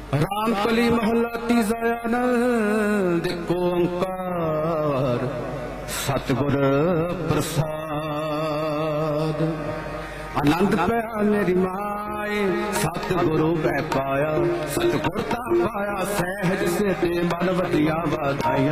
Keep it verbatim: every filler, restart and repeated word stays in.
राम कली महला तीजा आनंद एको ओंकार सतगुर प्रसाद। आनंद पाया मेरी माए सतगुरु कै पाया, सतगुर ता पाया सहज से ते मन वधिया वाधाई।